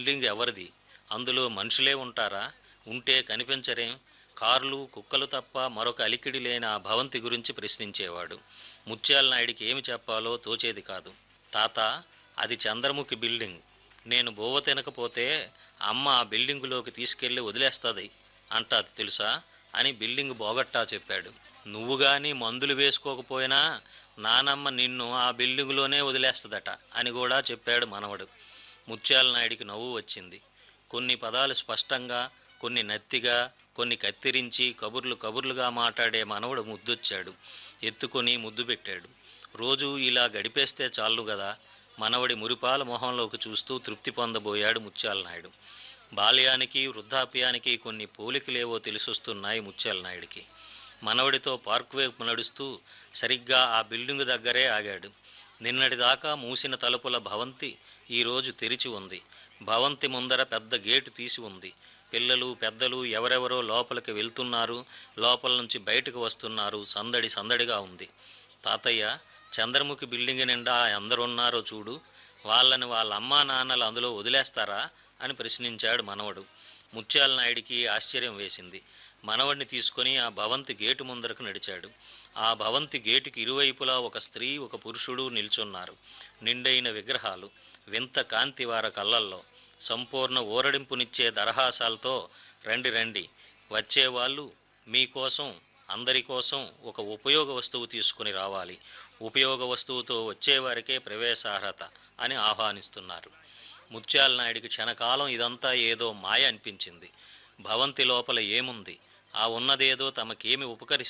Building ఎవరిది? అందులో మనుషులే ఉంటారా? ఉంటే కనిపించరేం? కార్లు కుక్కలు తప్ప మరొక అలికిడి లేని ఆ భవంతి గురించి ప్రశ్నించేవాడు. ముత్యాల నాయుడికి ఏమి చెప్పాలో తోచేది కాదు. తాత, అది చంద్రముఖి బిల్డింగ్. నేను బోవ తినకపోతే అమ్మ ఆ బిల్డింగులోకి తీసుకెళ్లి వదిలేస్తుంది అంటాది తెలుసా అని బిల్డింగ్ బోగట్టా చెప్పాడు. నువ్వు గాని మందులు వేసుకోకపోయినా నానమ్మ నిన్ను ఆ బిల్డింగులోనే వదిలేస్తుందట అని కూడా చెప్పాడు మనవడు. ముత్యాల నాయుడికి నవ్వు వచ్చింది. కొన్ని పదాలు స్పష్టంగా, కొన్ని నత్తిగా, కొన్ని కత్తిరించి కబుర్లుగా మాట్లాడే మనవడు ముద్దొచ్చాడు. ఎత్తుకొని ముద్దు పెట్టాడు. రోజు ఇలా గడిపేస్తే చాలు గదా. మనవడి మురిపాల మొహంలోకి చూస్తూ తృప్తి పొందబోయాడు ముత్యాల నాయుడు. బాల్యానికి వృద్ధాప్యానికి కొన్ని పోలికలేవో తెలిసొస్తున్నాయి ముత్యాల నాయుడికి. మనవడితో పార్క్ వైపు నడుస్తూ సరిగ్గా ఆ బిల్డింగు దగ్గరే ఆగాడు. నిన్నటిదాకా మూసిన తలుపుల భవంతి ఈరోజు తెరిచి ఉంది. భవంతి ముందర పెద్ద గేటు తీసి ఉంది. పిల్లలు పెద్దలు ఎవరెవరో లోపలికి వెళ్తున్నారు, లోపల నుంచి బయటకు వస్తున్నారు. సందడిగా ఉంది. తాతయ్య, చంద్రముఖి బిల్డింగ్ నిండా ఎందరున్నారో చూడు. వాళ్ళని వాళ్ళ అమ్మా నాన్నలు అందులో వదిలేస్తారా అని ప్రశ్నించాడు మనవడు. ముత్యాల నాయుడికి ఆశ్చర్యం వేసింది. మనవడిని తీసుకుని ఆ భవంతి గేటు ముందరకు నడిచాడు. ఆ భవంతి గేటుకి ఇరువైపులా ఒక స్త్రీ ఒక పురుషుడు నిల్చున్నారు. నిండైన విగ్రహాలు, వింత కాంతి వార కళ్ళల్లో, సంపూర్ణ ఊరడింపునిచ్చే దరహాసాలతో రండి వచ్చేవాళ్ళు మీకోసం అందరి కోసం ఒక ఉపయోగ వస్తువు తీసుకుని రావాలి. ఉపయోగ వస్తువుతో వచ్చేవారికే ప్రవేశార్హత అని ఆహ్వానిస్తున్నారు. ముత్యాల నాయుడికి క్షణకాలం ఇదంతా ఏదో మాయ అనిపించింది. భవంతి లోపల ఏముంది? ఆ ఉన్నదేదో తమకేమి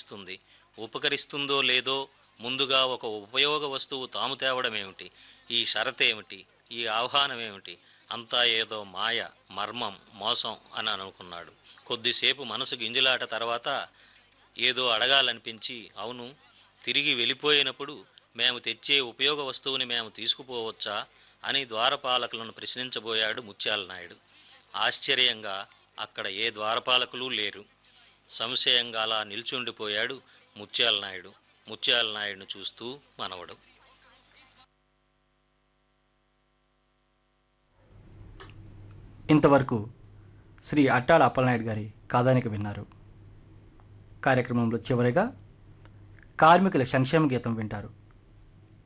ఉపకరిస్తుందో లేదో ముందుగా ఒక ఉపయోగ వస్తువు తాము తేవడమేమిటి? ఈ షరతేమిటి? ఈ ఆహ్వానమేమిటి? అంతా ఏదో మాయ, మర్మం, మోసం అని అనుకున్నాడు. కొద్దిసేపు మనసు గింజలాట తర్వాత ఏదో అడగాలనిపించి, అవును, తిరిగి వెళ్ళిపోయినప్పుడు మేము తెచ్చే ఉపయోగ వస్తువుని మేము తీసుకుపోవచ్చా అని ద్వారపాలకులను ప్రశ్నించబోయాడు ముత్యాల నాయుడు. ఆశ్చర్యంగా అక్కడ ఏ ద్వారపాలకులు లేరు. సంశయంగా అలా నిల్చుండిపోయాడు ముత్యాల నాయుడు. ముత్యాల నాయుడును చూస్తూ మనవడు. ఇంతవరకు శ్రీ అట్టాల అప్పలనాయుడు గారి కథానిక విన్నారు. కార్యక్రమంలో చివరిగా కార్మికుల సంక్షేమ గీతం వింటారు.